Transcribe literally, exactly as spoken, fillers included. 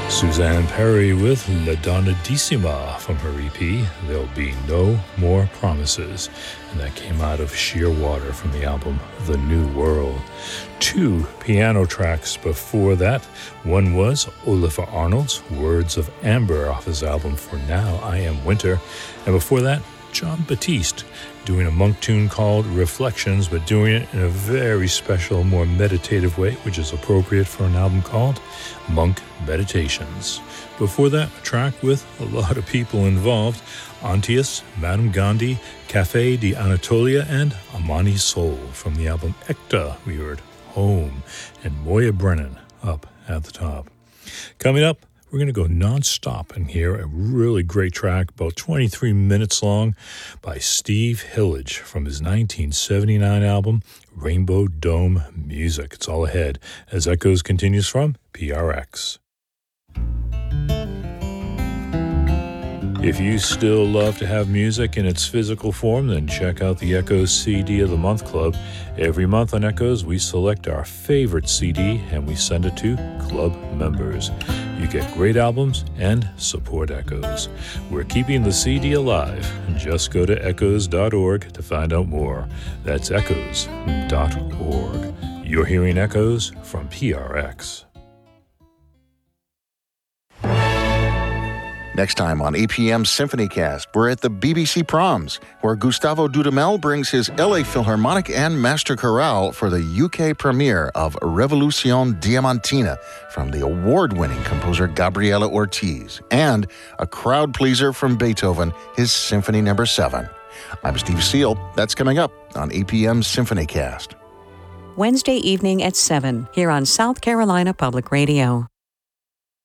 Suzanne Perry with La Donnadissima from her E P, There'll Be No More Promises, and that came out of Shearwater from the album The New World. Two piano tracks before that. One was Oliver Arnold's Words of Amber off his album For Now I Am Winter, and before that, Jon Batiste doing a monk tune called Reflections, but doing it in a very special, more meditative way, which is appropriate for an album called Monk Meditations. Before that, a track with a lot of people involved: Antius, Madame Gandhi, Café di Anatolia, and Amani Soul. From the album Ekta, we heard Home, and Moya Brennan up at the top. Coming up, we're going to go non-stop and hear a really great track, about twenty-three minutes long, by Steve Hillage from his nineteen seventy-nine album, Rainbow Dome Music. It's all ahead as Echoes continues from P R X. If you still love to have music in its physical form, then check out the Echoes C D of the Month Club. Every month on Echoes, we select our favorite C D and we send it to club members. You get great albums and support Echoes. We're keeping the C D alive. Just go to echoes dot org to find out more. That's echoes dot org. You're hearing Echoes from P R X. Next time on A P M SymphonyCast, we're at the B B C Proms, where Gustavo Dudamel brings his L A Philharmonic and Master Chorale for the U K premiere of Revolucion Diamantina from the award-winning composer Gabriela Ortiz, and a crowd pleaser from Beethoven, his Symphony Number seven. I'm Steve Seal. That's coming up on A P M SymphonyCast. Wednesday evening at seven, here on South Carolina Public Radio.